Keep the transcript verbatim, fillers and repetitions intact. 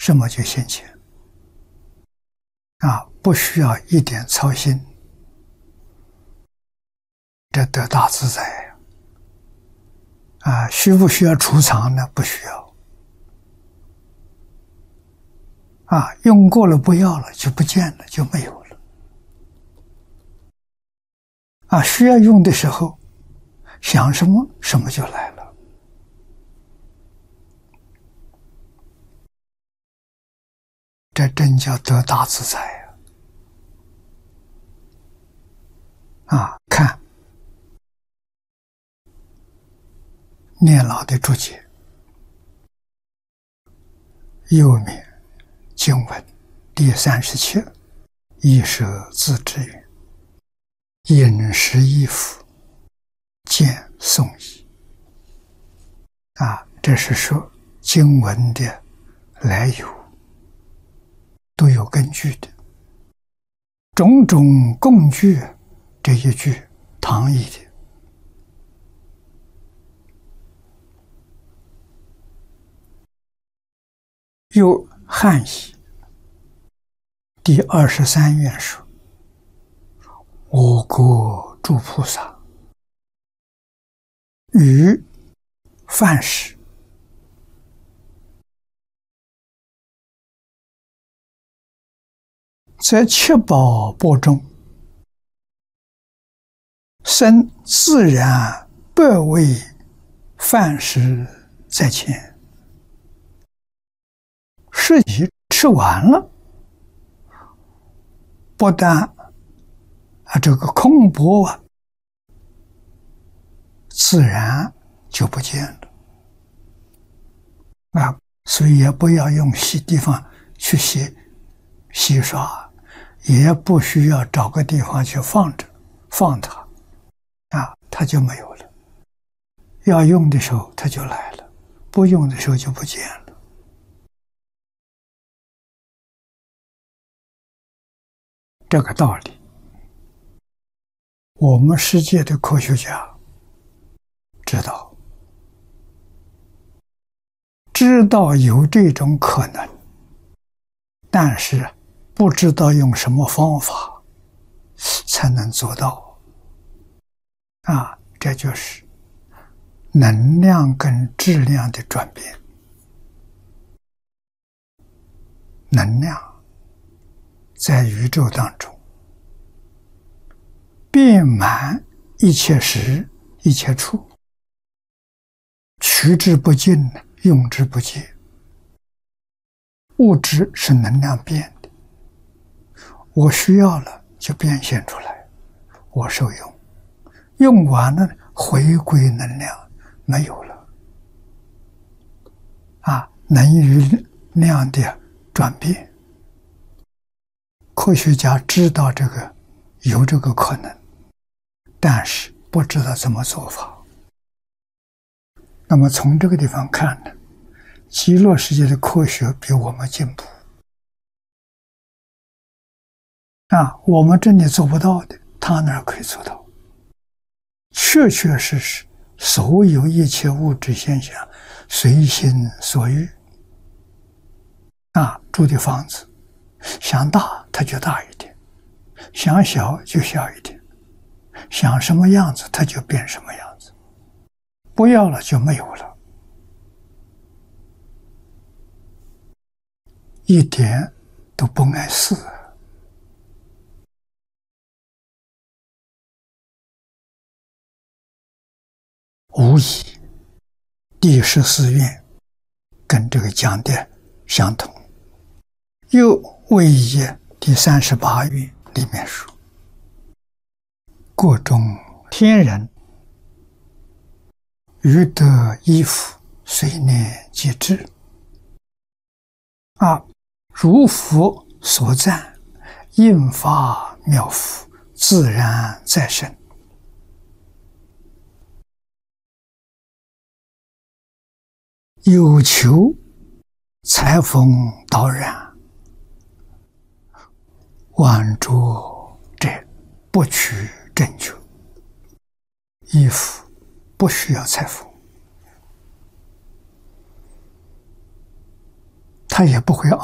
什么就现前啊，不需要一点操心，这得大自在呀！啊，需不需要储藏呢？不需要。啊，用过了不要了，就不见了，就没有了。啊，需要用的时候，想什么什么就来了。这真叫得大自在呀！啊，看念老的注解，右面经文第三十七，一舍自知云：饮食衣服，见颂仪。啊，这是说经文的来由都有根据的，种种共具这一句唐译的。有汉译第二十三愿说：我国诸菩萨于饭食在七宝钵中，生自然百味饭食在前，是已吃完了，不但啊这个空钵啊自然就不见了啊，所以也不要用洗地方去洗洗刷，也不需要找个地方去放着放它啊，它就没有了。要用的时候它就来了，不用的时候就不见了。这个道理，我们世界的科学家知道，知道有这种可能，但是不知道用什么方法才能做到。啊，这就是能量跟质量的转变。能量在宇宙当中遍满一切时一切处，取之不尽，用之不竭。物质是能量变的，我需要了就变现出来，我受用，用完了回归能量，没有了。啊，能与量的转变，科学家知道这个有这个可能，但是不知道怎么做法。那么从这个地方看呢，极乐世界的科学比我们进步啊，我们这里做不到的，他那儿可以做到。确确实实，所有一切物质现象随心所欲啊，住的房子想大它就大一点，想小就小一点，想什么样子它就变什么样子，不要了就没有了，一点都不碍事。无疑第十四愿跟这个讲的相同。又为一第三十八愿里面说，各种天人欲得衣服，随念即至。啊，如佛所赞，应发妙福，自然在身。有求裁缝导染，万着者不取正求。衣服不需要裁缝，它也不会